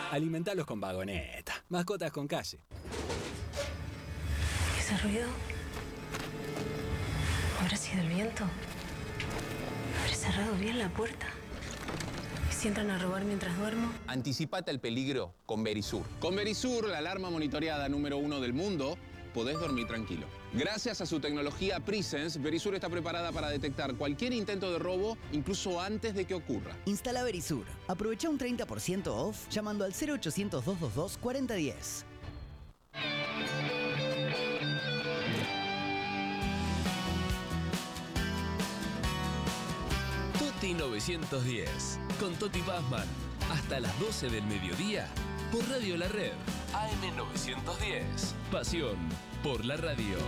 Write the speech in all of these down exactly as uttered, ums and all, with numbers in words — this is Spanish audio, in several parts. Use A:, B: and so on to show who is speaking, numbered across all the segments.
A: Alimentalos con Vagoneta. Mascotas con calle.
B: ¿Ese ruido? ¿Habrá sido el viento? ¿Habré cerrado bien la puerta? ¿Y si entran a robar mientras duermo?
C: Anticipate el peligro con Verisur. Con Verisur, la alarma monitoreada número uno del mundo, podés dormir tranquilo. Gracias a su tecnología Presence, Verisur está preparada para detectar cualquier intento de robo, incluso antes de que ocurra.
D: Instala Verisur. Aprovecha un treinta por ciento off llamando al cero ochocientos, doscientos veintidós, cuarenta diez.
E: Toti novecientos diez, con Toti Pazman, hasta las doce del mediodía, por Radio La Red, A M novecientos diez. Pasión por la radio.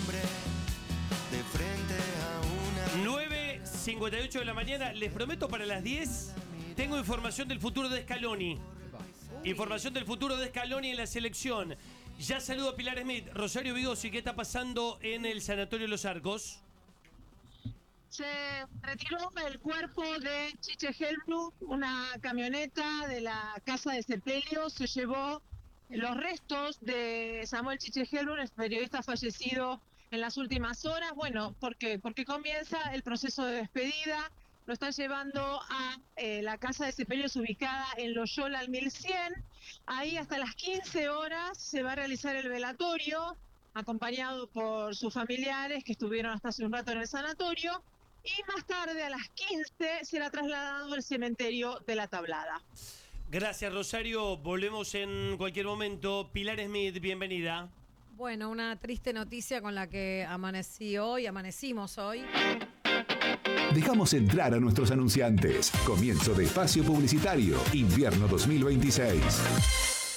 F: nueve cincuenta y ocho de la mañana, les prometo para las diez, tengo información del futuro de Scaloni. Información del futuro de Scaloni en la selección. Ya saludo a Pilar Smith. Rosario Vigossi, ¿qué está pasando en el Sanatorio Los Arcos?
G: Se retiró el cuerpo de Chiche Helblum, una camioneta de la casa de sepelio, se llevó los restos de Samuel Chiche Helblum, el periodista fallecido en las últimas horas. Bueno, porque porque comienza el proceso de despedida, lo están llevando a eh, la casa de sepelios ubicada en Loyola al mil cien. Ahí hasta las quince horas se va a realizar el velatorio, acompañado por sus familiares que estuvieron hasta hace un rato en el sanatorio. Y más tarde, a las quince, será trasladado al cementerio de La Tablada.
F: Gracias, Rosario. Volvemos en cualquier momento. Pilar Smith, bienvenida.
H: Bueno, una triste noticia con la que amanecí hoy, amanecimos hoy.
I: Dejamos entrar a nuestros anunciantes. Comienzo de espacio publicitario, invierno dos mil veintiséis.